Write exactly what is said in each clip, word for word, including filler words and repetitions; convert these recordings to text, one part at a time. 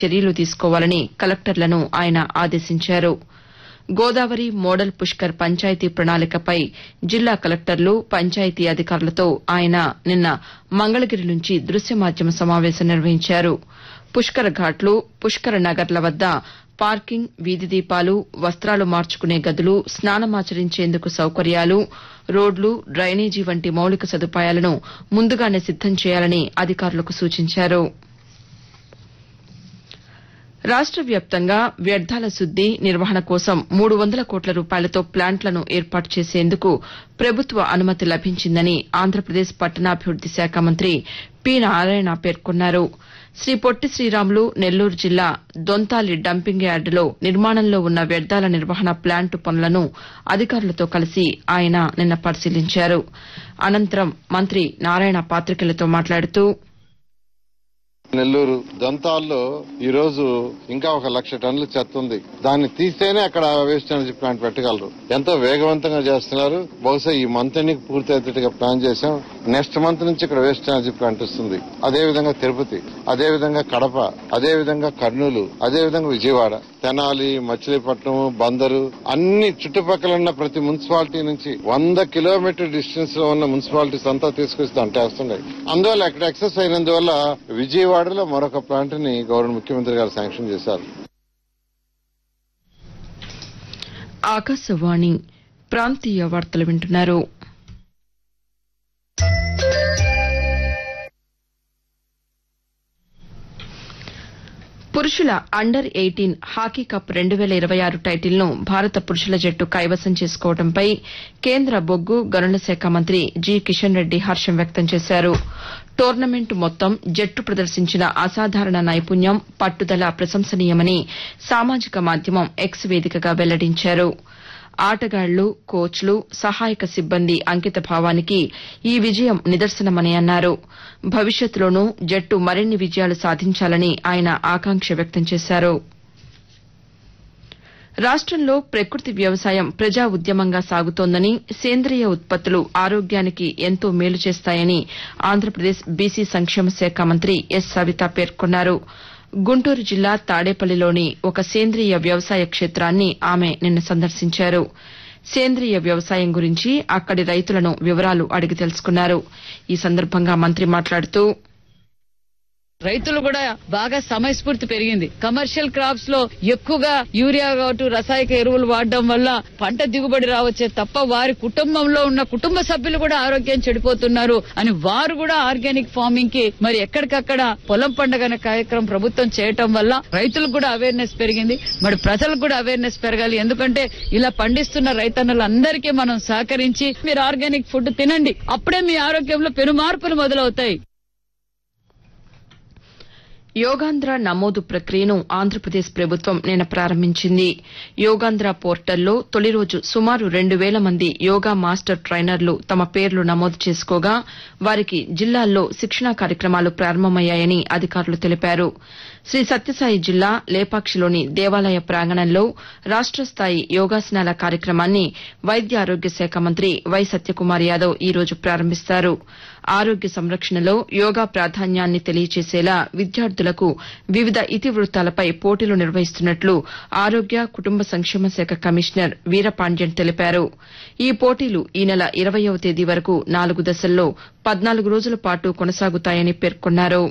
చర్యలు తీసుకోవాలని కలెక్టర్లను ఆయన ఆదేశించారు. గోదావరి మోడల్ పుష్కర్ పంచాయతీ ప్రణాళికపై జిల్లా కలెక్టర్లు పంచాయతీ అధికారులతో ఆయన నిన్న మంగళగిరి నుంచి దృశ్య మాధ్యమ సమావేశం నిర్వహించారు. పుష్కర ఘాట్లు పుష్కర నగర్ల వద్ద పార్కింగ్ వీధి దీపాలు వస్త్రాలు మార్చుకునే గదులు స్నానమాచరించేందుకు సౌకర్యాలు రోడ్లు డ్రైనేజీ వంటి మౌలిక సదుపాయాలను ముందుగానే సిద్దం చేయాలని అధికారులకు సూచించారు. రాష్ట వ్యాప్తంగా వ్యర్థాల శుద్ది నిర్వహణ కోసం మూడు వందల కోట్ల రూపాయలతో ప్లాంట్లను ఏర్పాటు చేసేందుకు ప్రభుత్వ అనుమతి లభించిందని ఆంధ్రప్రదేశ్ పట్టణాభివృద్ది శాఖ మంత్రి పి నారాయణ పేర్కొన్నారు. శ్రీ పొట్టి శ్రీరాములు నెల్లూరు జిల్లా దొంతాలి డంపింగ్ యార్డులో నిర్మాణంలో ఉన్న వ్యర్థాల నిర్వహణ ప్లాంటు పనులను అధికారులతో కలిసి ఆయన నిన్న పరిశీలించారు. అనంతరం మంత్రి నారాయణ పాతికేయులతో మాట్లాడుతూ నెల్లూరు దొంతాల్లో ఈ రోజు ఇంకా ఒక లక్ష టన్నుల చెత్త ఉంది. దాన్ని తీస్తేనే అక్కడ వేస్ట్ ఎనర్జీ ప్లాంట్ పెట్టగలరు. ఎంతో వేగవంతంగా చేస్తున్నారు. బహుశా ఈ మంత్ ఎన్నిక పూర్తి అయ్యేట్టుగా ప్లాన్ చేశాం. నెక్స్ట్ మంత్ నుంచి ఇక్కడ వేస్ట్ ఎనర్జీ ప్లాంట్ వస్తుంది. అదేవిధంగా తిరుపతి, అదేవిధంగా కడప, అదేవిధంగా కర్నూలు, అదేవిధంగా విజయవాడ, తెనాలి, మచిలీపట్నం, బందరు అన్ని చుట్టుపక్కల ఉన్న ప్రతి మున్సిపాలిటీ నుంచి వంద కిలోమీటర్ డిస్టెన్స్ లో ఉన్న మున్సిపాలిటీస్ అంతా తీసుకొచ్చి అంటేస్తున్నాయి. అందువల్ల అక్కడ ఎక్సెస్ అయినందువల్ల విజయవాడలో మరొక ప్లాంట్ ని గవర్నర్ ముఖ్యమంత్రి గారు శాంక్షన్ చేశారు. ఆకాశవాణి ప్రాంతీయ వార్తలు వింటున్నారు. పురుషుల అండర్ ఎయిటీన్ హాకీ కప్ రెండు వేల ఇరవై ఆరు టైటిల్ను భారత పురుషుల జట్టు కైవసం చేసుకోవడంపై కేంద్ర బొగ్గు గనుల శాఖ మంత్రి జి కిషన్ రెడ్డి హర్షం వ్యక్తం చేశారు. టోర్నమెంట్ మొత్తం జట్టు ప్రదర్శించిన అసాధారణ నైపుణ్యం పట్టుదల ప్రశంసనీయమని సామాజిక మాధ్యమం ఎక్స్ వేదికగా వెల్లడించారు. ఆటగాళ్లు కోచ్లు సహాయక సిబ్బంది అంకిత భావానికి ఈ విజయం నిదర్శనమని అన్నారు. భవిష్యత్తులోనూ జట్టు మరిన్ని విజయాలు సాధించాలని ఆయన ఆకాంక్ష వ్యక్తం చేశారు. రాష్టంలో ప్రకృతి వ్యవసాయం ప్రజా ఉద్యమంగా సాగుతోందని సేంద్రియ ఉత్పత్తులు ఆరోగ్యానికి ఎంతో మేలు చేస్తాయని ఆంధ్రప్రదేశ్ బీసీ సంక్షేమ శాఖ మంత్రి ఎస్ సవిత పేర్కొన్నారు. గుంటూరు జిల్లా తాడేపల్లిలోని ఒక సేంద్రియ వ్యవసాయ క్షేత్రాన్ని ఆమె నిన్న సందర్శించారు. సేంద్రియ వ్యవసాయం గురించి అక్కడి రైతులను వివరాలు అడిగి తెలుసుకున్నారు. ఈ సందర్భంగా మంత్రి మాట్లాడుతూ రైతులు కూడా బాగా సమయస్ఫూర్తి పెరిగింది. కమర్షియల్ క్రాప్స్ లో ఎక్కువగా యూరియా కావచ్చు రసాయక ఎరువులు వాడడం వల్ల పంట దిగుబడి రావచ్చే తప్ప వారి కుటుంబంలో ఉన్న కుటుంబ సభ్యులు కూడా ఆరోగ్యం చెడిపోతున్నారు అని వారు కూడా ఆర్గానిక్ ఫార్మింగ్ కి మరి ఎక్కడికక్కడ పొలం పండుగ అనే కార్యక్రమం ప్రభుత్వం చేయటం వల్ల రైతులకు కూడా అవేర్నెస్ పెరిగింది. మరి ప్రజలకు కూడా అవేర్నెస్ పెరగాలి. ఎందుకంటే ఇలా పండిస్తున్న రైతన్నులందరికీ మనం సహకరించి మీరు ఆర్గానిక్ ఫుడ్ తినండి, అప్పుడే మీ ఆరోగ్యంలో పెను మార్పులు మొదలవుతాయి. యోగాంధ్ర నమోదు ప్రక్రియను ఆంధ్రప్రదేశ్ ప్రభుత్వం నిన్న ప్రారంభించింది. యోగాంధ్ర పోర్టల్లో తొలి రోజు సుమారు రెండు వేల మంది యోగా మాస్టర్ ట్రైనర్లు తమ పేర్లు నమోదు చేసుకోగా వారికి జిల్లాల్లో శిక్షణా కార్యక్రమాలు ప్రారంభమయ్యాయని అధికారులు తెలిపారు. శ్రీ సత్యసాయి జిల్లా లేపాక్షిలోని దేవాలయ ప్రాంగణంలో రాష్ట స్థాయి యోగాసనాల కార్యక్రమాన్ని వైద్య ఆరోగ్య శాఖ మంత్రి వై సత్యకుమార్ యాదవ్ ఈ రోజు ప్రారంభిస్తారు. ఆరోగ్య సంరక్షణలో యోగా ప్రాధాన్యాన్ని తెలియచేసేలా విద్యార్థులకు వివిధ ఇతివృత్తాలపై పోటీలు నిర్వహిస్తున్నట్లు ఆరోగ్య కుటుంబ సంక్షేమ శాఖ కమిషనర్ వీరపాండ్యన్ తెలిపారు. ఈ పోటీలు ఈ నెల ఇరవయ్యవ తేదీ వరకు నాలుగు దశల్లో పద్నాలుగు రోజుల పాటు కొనసాగుతాయని పేర్కొన్నారు.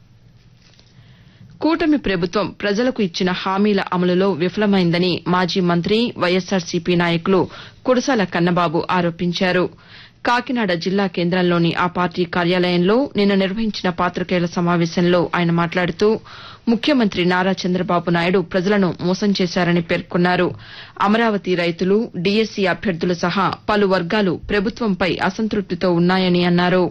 కూటమి ప్రభుత్వం ప్రజలకు ఇచ్చిన హామీల అమలులో విఫలమైందని మాజీ మంత్రి వైఎస్సార్సీపీ నాయకులు కురసాల కన్నబాబు ఆరోపించారు. కాకినాడ జిల్లా కేంద్రంలోని ఆ పార్టీ కార్యాలయంలో నిన్న నిర్వహించిన పాతికేయుల సమావేశంలో ఆయన మాట్లాడుతూ ముఖ్యమంత్రి నారా చంద్రబాబు నాయుడు ప్రజలను మోసం చేశారని పేర్కొన్నారు. అమరావతి రైతులు డీఎస్సీ అభ్యర్థులు సహా పలు వర్గాలు ప్రభుత్వంపై అసంతృప్తితో ఉన్నాయని అన్నారు.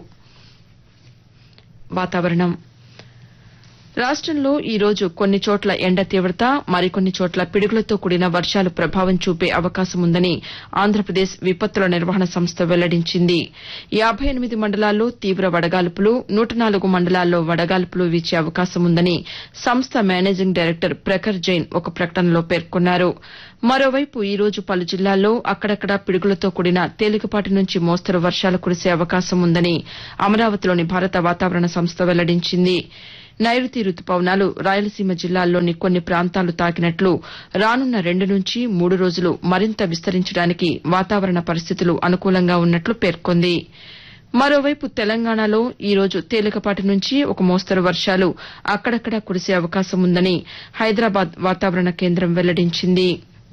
వాతావరణం రాష్టంలో ఈ రోజు కొన్ని చోట్ల ఎండ తీవ్రత మరికొన్ని చోట్ల పిడుగులతో కూడిన వర్షాలు ప్రభావం చూపే అవకాశం ఉందని ఆంధ్రప్రదేశ్ విపత్తుల నిర్వహణ సంస్థ వెల్లడించింది. యాబై ఎనిమిది మండలాల్లో తీవ్ర వడగాల్పులు నూట నాలుగు మండలాల్లో వడగాల్పులు వీచే అవకాశం ఉందని సంస్థ మేనేజింగ్ డైరెక్టర్ ప్రఖర్ జైన్ ఒక ప్రకటనలో పేర్కొన్నారు. మరోవైపు ఈ రోజు పలు జిల్లాల్లో అక్కడక్కడా పిడుగులతో కూడిన తేలికపాటి నుంచి మోస్తరు వర్షాలు కురిసే అవకాశం ఉందని అమరావతిలోని భారత వాతావరణ సంస్థ వెల్లడించింది. నైరుతి రుతుపవనాలు రాయలసీమ జిల్లాల్లోని కొన్ని ప్రాంతాలు తాకినట్లు రానున్న రెండు నుంచి మూడు రోజులు మరింత విస్తరించడానికి వాతావరణ పరిస్థితులు అనుకూలంగా ఉన్నట్లు పేర్కొంది. మరోవైపు తెలంగాణలో ఈ రోజు తేలికపాటి నుంచి ఒక మోస్తరు వర్షాలు అక్కడక్కడా కురిసే అవకాశం ఉందని హైదరాబాద్ వాతావరణ కేంద్రం వెల్లడించింది.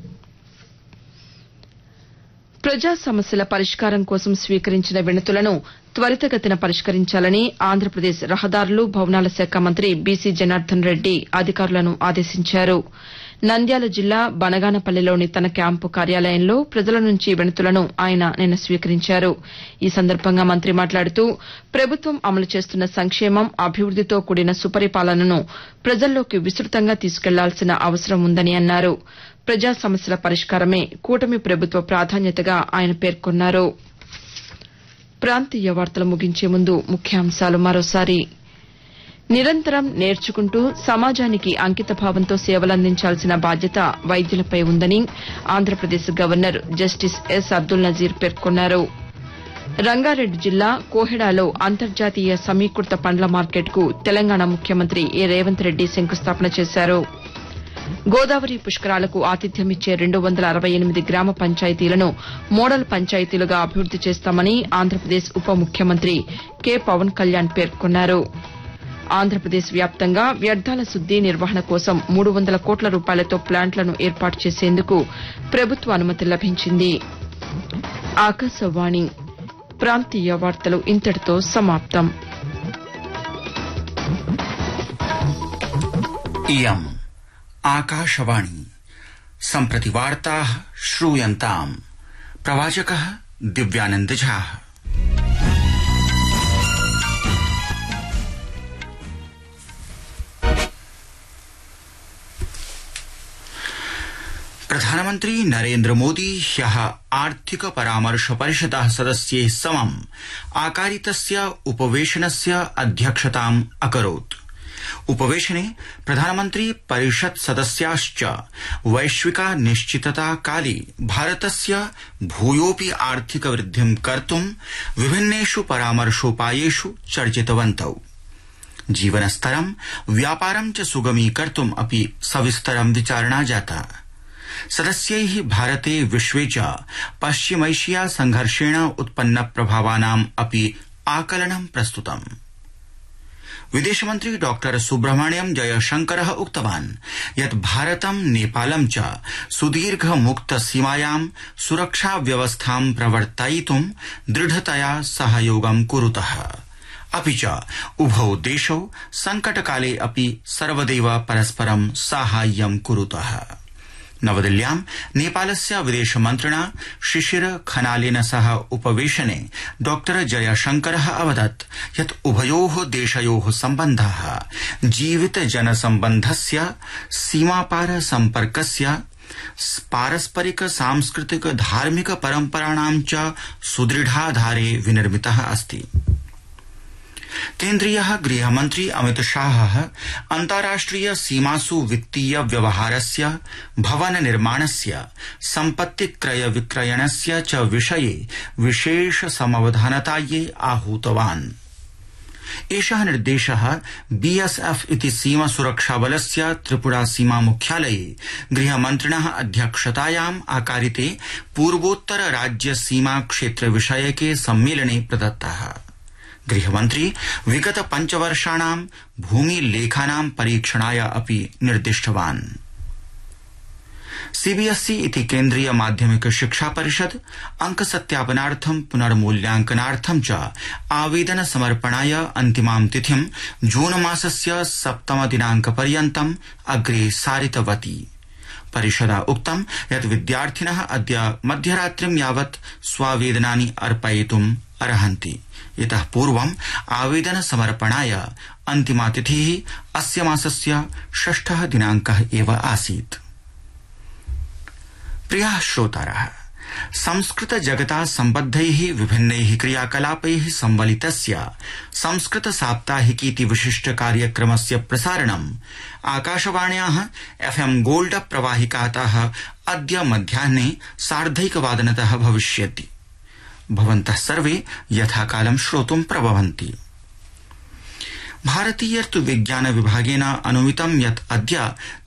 ప్రజా సమస్యల పరిష్కారం కోసం స్వీకరించిన వినతులను త్వరితగతిన పరిష్కరించాలని ఆంధ్రప్రదేశ్ రహదారులు భవనాల శాఖ మంత్రి బీసీ జనార్దన్ రెడ్డి అధికారులను ఆదేశించారు. నంద్యాల జిల్లా బనగానపల్లిలోని తన క్యాంపు కార్యాలయంలో ప్రజల నుంచి వినతులను ఆయన నిన్న స్వీకరించారు. ఈ సందర్భంగా మంత్రి మాట్లాడుతూ ప్రభుత్వం అమలు చేస్తున్న సంక్షేమం అభివృద్దితో కూడిన సుపరిపాలనను ప్రజల్లోకి విస్తృతంగా తీసుకెళ్లాల్సిన అవసరం ఉందని అన్నారు. ప్రజా సమస్యల పరిష్కారమే కూటమి ప్రభుత్వ ప్రాధాన్యతగా ఆయన పేర్కొన్నారు. ప్రాంతీయ వార్తలు ముగించే ముందు ముఖ్యాంశాలు మరోసారి. నిరంతరం నేర్చుకుంటూ సమాజానికి అంకితభావంతో సేవలందించాల్సిన బాధ్యత వైద్యులపై ఉందని Andhra Pradesh governor justice yes Abdul Nazir పేర్కొన్నారు. రంగారెడ్డి జిల్లా కోహెడాలో అంతర్జాతీయ సమీకృత పండ్ల మార్కెట్కు తెలంగాణ ముఖ్యమంత్రి ఏ రేవంత్ రెడ్డి శంకుస్థాపన చేశారు. గోదావరి పుష్కరాలకు ఆతిథ్యమిచ్చే రెండు వందల అరవై ఎనిమిది గ్రామ పంచాయతీలను మోడల్ పంచాయతీలుగా అభివృద్ది చేస్తామని ఆంధ్రప్రదేశ్ ఉప ముఖ్యమంత్రి కె పవన్ కళ్యాణ్ పేర్కొన్నారు. ఆంధ్రప్రదేశ్ వ్యాప్తంగా వ్యర్థాల శుద్ది నిర్వహణ కోసం మూడు వందల కోట్ల రూపాయలతో ప్లాంట్లను ఏర్పాటు చేసేందుకు ప్రభుత్వ అనుమతి లభించింది. ఆకాశవాణి ప్రాంతీయ వార్తలు ఇంతటితో సమాప్తం. इयम् आकाशवाणी सम्प्रति वार्ताः श्रूयन्ताम्. प्रवाचकः दिव्यानन्द झा. प्रधानमन्त्री नरेन्द्र मोदी ह्यः आर्थिक परामर्श परिषदः सदस्यैः समम् आकारितस्य उपवेशनस्य अध्यक्षताम् अकरोत्. उपवेशने प्रधानमन्त्री परिषत् सदस्याश्च वैश्विका निश्चितता काले भारतस्य भूयोऽपि आर्थिक वृद्धिं कर्तुं विभिन्नेषु परामर्शोपायेषु चर्चितवन्तौ. जीवनस्तरं व्यापारं च सुगमीकर्तुम् अपि सविस्तरं विचारणा जाता. सदस्यैः भारते विश्वे च पश्चिमैशिया संघर्षेण उत्पन्न प्रभावानाम् अपि आकलनं प्रस्तुतम्. विदेशमन्त्री डॉक्टर सुब्रह्मण्यम जयशंकरः उक्तवान् यत् भारतं नेपालं च सुदीर्घ मुक्त सीमायां सुरक्षा व्यवस्थां प्रवर्तयितुं दृढतया सहयोगं कुरुतः. अपि च उभौ देशौ संकटकाले अपि सर्वदैव परस्परं साहाय्यं कुरुतः. नवदिल्ल्यां नेपालस्य विदेशमन्त्रिणा शिशिर खनालेन सह उपवेशने डॉक्टर जयशंकरः अवदत् यत् उभयोः देशयोः सम्बन्धाः जीवित जनसम्बन्धस्य सीमापार सम्पर्कस्य पारस्परिक सांस्कृतिक धार्मिक परम्पराणां च सुदृढाधारे विनिर्मितः अस्ति. केन्द्रीयः गृहमन्त्री अमित शाहः अन्ताराष्ट्रिय सीमासु वित्तीय व्यवहारस्य भवन निर्माणस्य सम्पत्ति क्रय विक्रयणस्य च विषये विशेष समवधानतायै आहूतवान्. एषः निर्देशः बीएसएफ इति सीमा सुरक्षाबलस्य त्रिपुरा सीमा मुख्यालये गृहमन्त्रिणः अध्यक्षतायाम् आकारिते पूर्वोत्तर राज्य सीमा क्षेत्र विषयके सम्मेलने प्रदत्तः. गृहमन्त्री विगत पञ्चवर्षाणां भूमिलेखानां परीक्षणाय अपि निर्दिष्टवान्. सीबीएसई इति केन्द्रीय माध्यमिक शिक्षा परिषद अंक सत्यापनार्थं पुनर्मूल्यांकनार्थं च आवेदन समर्पणाय अन्तिमां तिथिं जून मासस्य सप्तम दिनांक पर्यन्तम् अग्रे सारितवती. परिषदा उक्तं यत् विद्यार्थिनः अद्य मध्यरात्रिं यावत् स्वावेदनानि अर्पयितुम् अर्हन्ति. इतः पूर्वम् आवेदन समर्पणाय अन्तिमा तिथिः अस्य मासस्य षष्ठः दिनांकः एव आसीत्. प्रियाः श्रोतारः, संस्कृत जगता सम्बद्धैः विभिन्नैः क्रियाकलापैः संवलितस्य संस्कृत साप्ताहिकीति विशिष्ट कार्यक्रमस्य प्रसारणम् आकाशवाण्याः एफएम गोल्ड प्रवाहिकातः अद्य मध्याह्ने सार्धैकवादनतः भविष्यति. भवन्तः सर्वे यथाकालं श्रोतुं प्रभवन्ति. भारतीय ऋतु विज्ञान विभागेन अनुमितं यत् अद्य